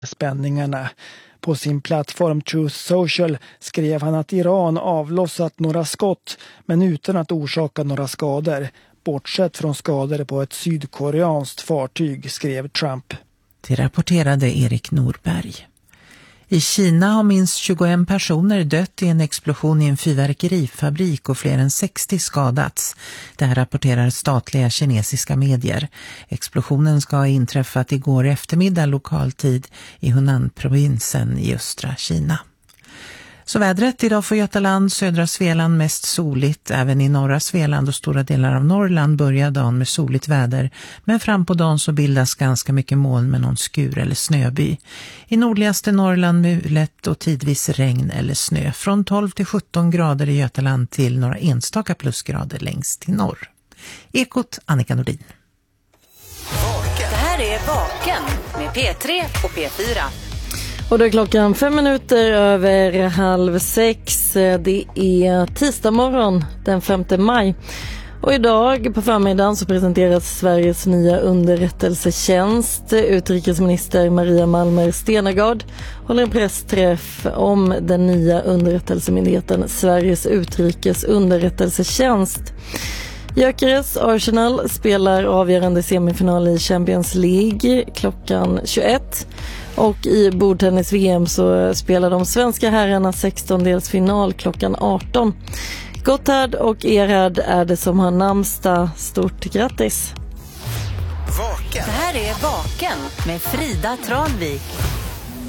spänningarna. På sin plattform Truth Social skrev han att Iran avlossat några skott men utan att orsaka några skador. Bortsett från skador på ett sydkoreanskt fartyg, skrev Trump. Det rapporterade Erik Norberg. I Kina har minst 21 personer dött i en explosion i en fyrverkerifabrik och fler än 60 skadats. Det här rapporterar statliga kinesiska medier. Explosionen ska ha inträffat igår eftermiddag lokaltid i Hunan-provinsen i östra Kina. Så vädret idag för Götaland, södra Svealand mest soligt. Även i norra Svealand och stora delar av Norrland börjar dagen med soligt väder. Men fram på dagen så bildas ganska mycket moln med någon skur eller snöby. I nordligaste Norrland mulet och tidvis regn eller snö. Från 12 till 17 grader i Götaland till några enstaka plusgrader längst till norr. Ekot, Annika Nordin. Det här är Vaken med P3 och P4. Och då är klockan 5 minuter över 5:30. Det är tisdag morgon den 5 maj. Och idag på förmiddagen så presenteras Sveriges nya underrättelsetjänst. Utrikesminister Maria Malmer Stenergard håller en pressträff om den nya underrättelsemyndigheten Sveriges utrikes underrättelsetjänst. Gyökeres Arsenal spelar avgörande semifinal i Champions League klockan 21. Och i bordtennis-VM så spelar de svenska herrarna 16-delsfinal klockan 18. Gotthard och Erhard är det som har namnsdag. Stort grattis! Det här är Vaken med Frida Tranvik.